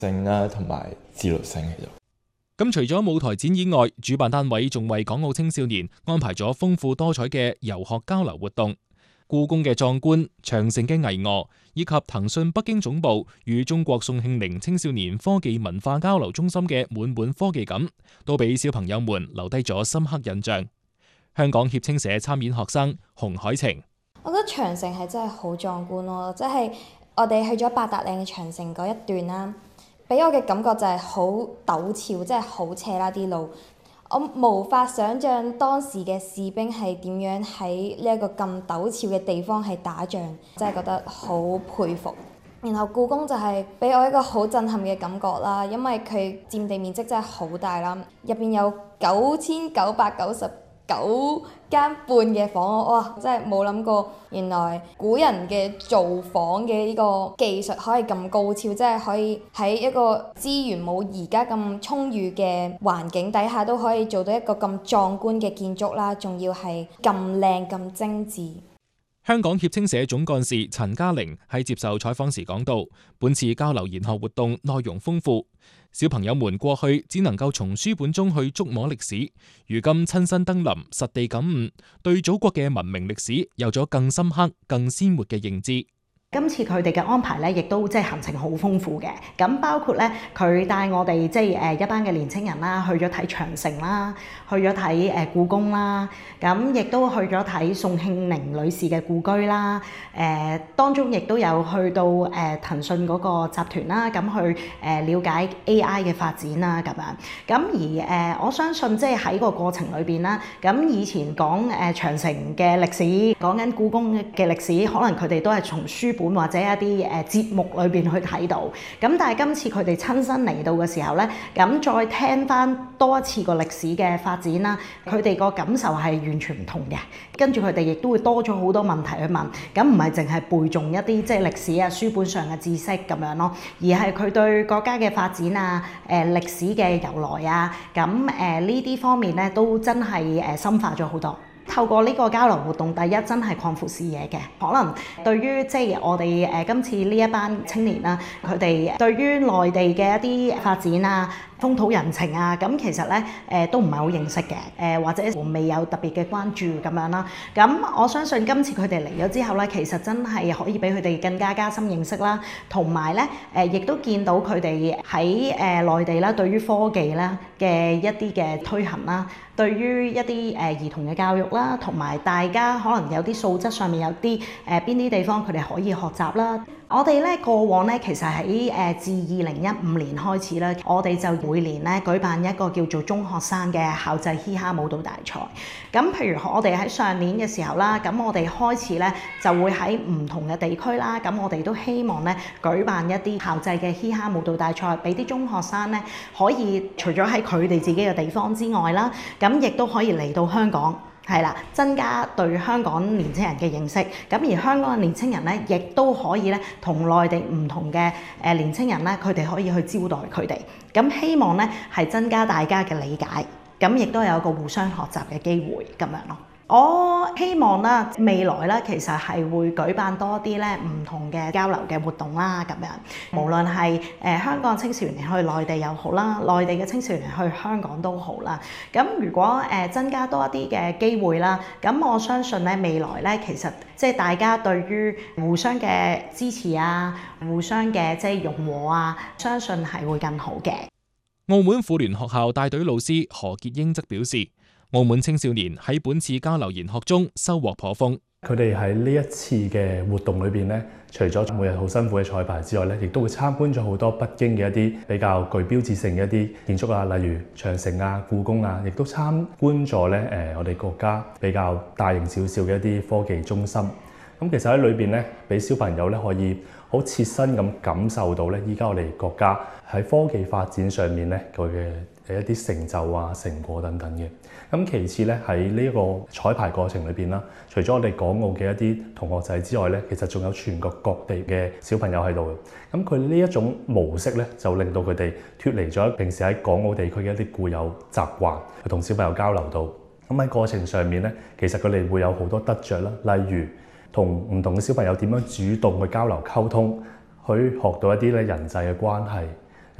性啦，同埋自律性喺度。 咁除咗舞台展以外，主辦單位仲為港澳青少年安排咗豐富多彩嘅遊學交流活動。故宮嘅壯觀、長城嘅巍峨，以及騰訊北京總部與中國宋慶齡青少年科技文化交流中心嘅滿滿科技感，都俾小朋友們留低咗深刻印象。香港協青社參演學生洪海晴， 我覺得長城係真係好壯觀咯，即係我哋去咗八達嶺嘅長城嗰一段啦，俾我嘅感覺就係好陡峭，即係好斜啦啲路。我無法想像當時嘅士兵係點樣喺呢一個咁陡峭嘅地方係打仗，真係覺得好佩服。然後故宮就係俾我一個好震撼嘅感覺啦，因為佢佔地面積真係好大啦，入邊有9999間半嘅房屋，哇！真係冇諗過，原來古人嘅造房嘅呢個技術可以咁高超，即係可以喺一個資源冇而家咁充裕嘅環境底下，都可以做到一個咁壯觀嘅建築啦，仲要係咁靚咁精緻。 香港協青社總幹事陳嘉玲喺接受採訪時講到，本次交流研學活動內容豐富，小朋友們過去只能夠從書本中去觸摸歷史，如今親身登臨，實地感悟，對祖國嘅文明歷史有咗更深刻、更鮮活嘅認知。 今次佢哋嘅安排咧，亦都即係行程好豐富嘅。咁包括咧，佢帶我哋即係一班嘅年青人啦，去咗睇長城啦，去咗睇故宮啦，咁亦都去咗睇宋慶齡女士嘅故居啦。當中亦都有去到騰訊嗰個集團啦，咁去了解 AI 嘅發展啦咁樣。咁而我相信即係喺個過程裏邊啦，咁以前講長城嘅歷史，講緊故宮嘅歷史，可能佢哋都係從書本或者一啲節目裏邊去睇到，咁但係今次佢哋親身嚟到嘅時候咧，咁再聽翻多一次個歷史嘅發展啦，佢哋個感受係完全唔同嘅。跟住佢哋亦都會多咗好多問題去問，咁唔係淨係背誦一啲即係歷史啊書本上嘅知識咁樣咯，而係佢對國家嘅發展啊、歷史嘅由來啊，咁呢啲方面咧都真係深化咗好多。透過呢個交流活動，第一真係擴闊視野嘅，可能對於即係我哋今次呢一班青年啦，佢哋對於內地嘅一啲發展啊、風土人情啊，咁其實咧都唔係好認識嘅，或者未有特別嘅關注咁樣啦。咁我相信今次佢哋嚟咗之後咧，其實真係可以俾佢哋更加加深認識啦，同埋咧亦都見到佢哋喺內地啦，對於科技啦嘅一啲嘅推行啦，對於一啲兒童嘅教育啦，同埋大家可能有啲素質上面有啲邊啲地方佢哋可以學習啦。我哋咧過往咧其實喺自2015年開始啦，我哋就每年咧舉辦一個叫做中學生嘅校際嘻哈舞蹈大賽。咁譬如我哋喺上年嘅時候啦，咁我哋開始咧就會喺唔同嘅地區啦，咁我哋都希望咧舉辦一啲校際嘅嘻哈舞蹈大賽，俾啲中學生咧可以除咗喺佢哋自己嘅地方之外啦，咁亦都可以嚟到香港。係啦，增加對香港年青人嘅認識，咁而香港嘅年青人咧，亦都可以咧同內地唔同嘅年青人咧，佢哋可以去招待佢哋，咁希望咧係增加大家嘅理解，咁亦都有一個互相學習嘅機會咁樣咯。我希望啦，未來咧其實係會舉辦多啲咧唔同嘅交流嘅活動啦，咁樣無論係香港青少年去內地又好啦，內地嘅青少年去香港都好啦。咁如果增加多一啲嘅機會啦，咁我相信咧未來咧其實即係大家對於互相嘅支持啊，互相嘅即係融和啊，相信係會更好嘅。 澳門婦聯學校帶隊老師何潔英則表示，澳門青少年喺本次交流研學中收穫頗豐。 佢哋喺呢一次嘅活動裏邊咧，除咗每日好辛苦嘅彩排之外咧，亦都會參觀咗好多北京嘅一啲比較具標誌性嘅一啲建築啊，例如長城啊、故宮啊，亦都參觀咗咧我哋國家比較大型少少嘅一啲科技中心。咁其實喺裏邊咧，俾小朋友咧可以好切身咁感受到咧，依家我哋國家喺科技發展上面咧佢嘅一啲成就啊、成果等等嘅。咁其次咧喺呢一個彩排過程裏邊啦，除咗我哋港澳嘅一啲同學仔之外咧，其實仲有全國各地嘅小朋友喺度嘅。咁佢呢一種模式咧，就令到佢哋脫離咗平時喺港澳地區嘅一啲固有習慣，去同小朋友交流到。咁喺過程上面咧，其實佢哋會有好多得着啦，例如同唔同嘅小朋友點樣主動去交流溝通，去學到一啲咧人際嘅關係。